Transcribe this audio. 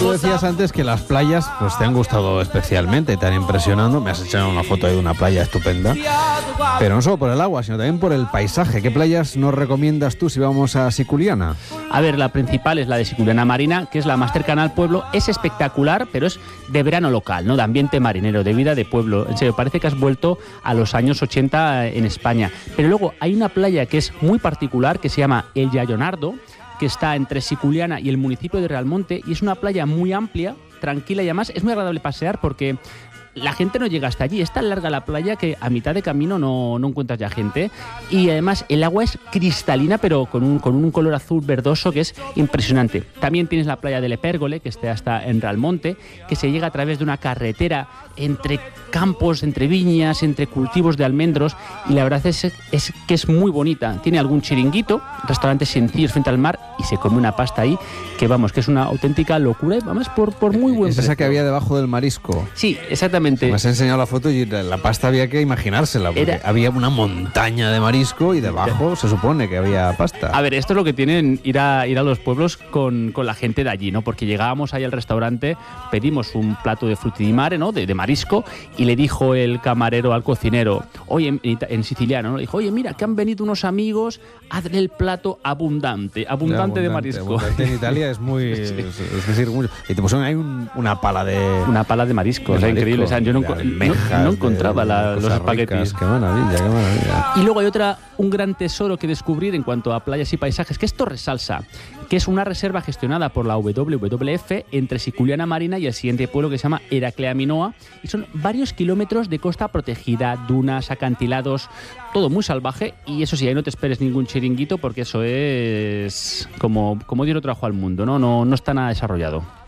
Tú decías antes que las playas pues te han gustado especialmente, te han impresionado. Me has echado una foto de una playa estupenda. Pero no solo por el agua, sino también por el paisaje. ¿Qué playas nos recomiendas tú si vamos a Siculiana? A ver, la principal es la de Siculiana Marina, que es la más cercana al pueblo. Es espectacular, pero es de verano local, ¿no? De ambiente marinero, de vida de pueblo. En serio, parece que has vuelto a los años 80 en España. Pero luego hay una playa que es muy particular, que se llama El Yayonardo, que está entre Siculiana y el municipio de Realmonte, y es una playa muy amplia, tranquila, y además es muy agradable pasear porque la gente no llega hasta allí. Es tan larga la playa que a mitad de camino no encuentras ya gente. Y además el agua es cristalina, pero con un color azul verdoso que es impresionante. También tienes la playa del Epérgole, que está hasta en Realmonte, que se llega a través de una carretera entre campos, entre viñas, entre cultivos de almendros. Y la verdad es que es muy bonita. Tiene algún chiringuito, restaurantes sencillos frente al mar, y se come una pasta ahí que vamos, que es una auténtica locura. Y vamos por muy buen precio. ¿Es esa que había debajo del marisco? Sí, exactamente. Me has enseñado la foto y la pasta había que imaginársela, porque había una montaña de marisco y debajo se supone que había pasta. A ver, esto es lo que tienen ir a los pueblos con la gente de allí, ¿no? Porque llegábamos ahí al restaurante, pedimos un plato de frutti di mare, ¿no? De marisco, y le dijo el camarero al cocinero, oye, en siciliano, ¿no? Le dijo, oye, mira, que han venido unos amigos, hazle el plato abundante de marisco. Abundante en Italia es muy... sí. Es decir, y te pusieron ahí una pala de... Una pala de marisco, o sea, increíble. O sea, yo no encontraba los espaguetis. Qué maravilla. Y luego hay un gran tesoro que descubrir en cuanto a playas y paisajes, que es Torresalsa, que es una reserva gestionada por la WWF entre Siculiana Marina y el siguiente pueblo que se llama Heraclea Minoa, y son varios kilómetros de costa protegida, dunas, acantilados, todo muy salvaje. Y eso sí, ahí no te esperes ningún chiringuito, porque eso es como Dios lo trajo al mundo, ¿no? No está nada desarrollado.